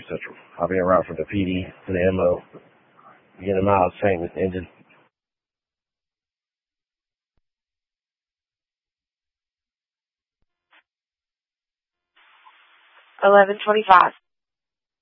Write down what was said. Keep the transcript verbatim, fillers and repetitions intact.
Rescue Central. I'll be en route for the P D to the M O. Get a miles tank with the engine. eleven twenty-five.